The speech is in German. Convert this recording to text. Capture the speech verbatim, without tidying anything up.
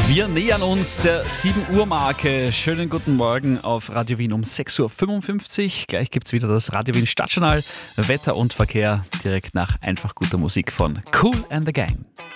Wir nähern uns der sieben Uhr Marke. Schönen guten Morgen auf Radio Wien um sechs Uhr fünfundfünfzig. Gleich gibt es wieder das Radio Wien Stadtjournal, Wetter und Verkehr direkt nach einfach guter Musik von Kool and the Gang.